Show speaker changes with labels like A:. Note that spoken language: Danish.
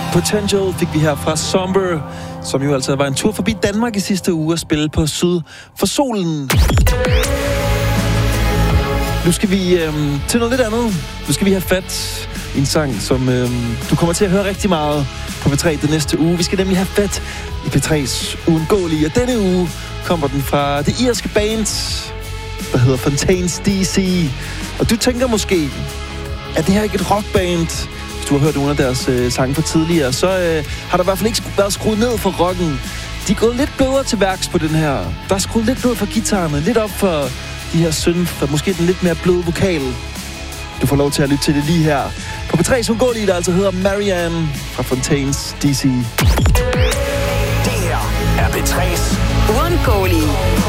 A: Potential fik vi her fra Somber, som jo altså var en tur forbi Danmark i sidste uge og spille på Syd for Solen. Nu skal vi til noget lidt andet. Nu skal vi have fat i en sang, som du kommer til at høre rigtig meget på P3 den næste uge. Vi skal nemlig have fat i P3's Uundgåelige, og denne uge kommer den fra det irske band, der hedder Fontaines DC. Og du tænker måske, at det her ikke et rockband? Hvis du har hørt nogle af deres sange fra tidligere, så har der i hvert fald ikke været skruet ned for rocken. De er gået lidt bedre til værks på den her. Der er skruet lidt ned for guitarerne, lidt op for de her synth, måske den lidt mere bløde vokal. Du får lov til at lytte til det lige her på P3's Uundgåelige, der altså hedder Marianne fra Fontaines DC.
B: Det her er P3's
C: Uundgåelige.